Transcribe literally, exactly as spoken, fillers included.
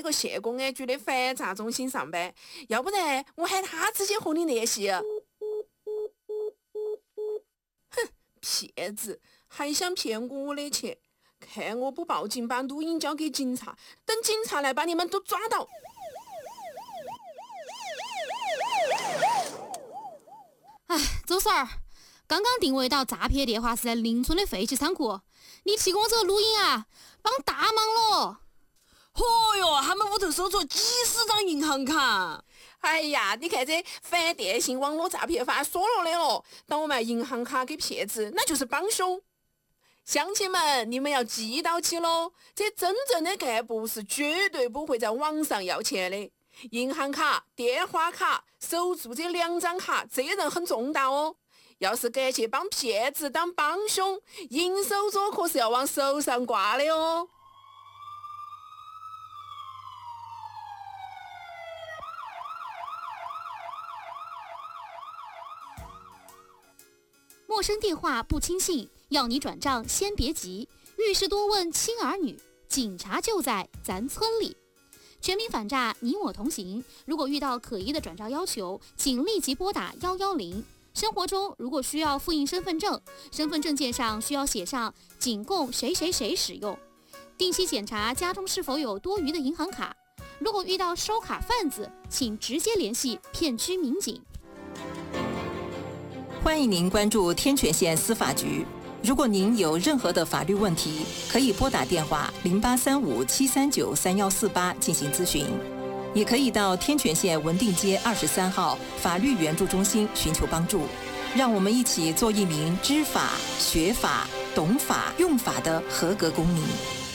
个县公安局的反诈中心上班，要不然我喊他直接和你联系。哼，骗子，还想骗我的钱？看我不报警，把录音交给警察，等警察来把你们都抓到。 哎，周婶儿，刚刚定位到诈骗电话是在邻村的废弃仓库，你提供我这个录音啊，帮大忙了。 嚯哟，他们屋头搜出几十张银行卡。 哎呀，你看这反电信网络诈骗法说了的了，倒卖银行卡给骗子，那就是帮凶。乡亲们，你们要记到起喽，这真正的干部是绝对不会在网上要钱的。银行卡、电话卡、手住这两张卡，责任很重大哦。要是敢去帮骗子当帮凶，银手镯可是要往手上挂的哦。 陌生电话不轻信，要你转账先别急，遇事多问亲儿女，警察就在咱村里。全民反诈，你我同行。如果遇到可疑的转账要求，请立即拨打一一零。生活中如果需要复印身份证，身份证件上需要写上仅供谁谁谁使用。定期检查家中是否有多余的银行卡。如果遇到收卡贩子，请直接联系片区民警。 欢迎您关注天泉县司法局。如果您有任何的法律问题，可以拨打电话零八三五七三九三幺四八进行咨询，也可以到天泉县文定街二十三号法律援助中心寻求帮助。让我们一起做一名知法、学法、懂法、用法的合格公民。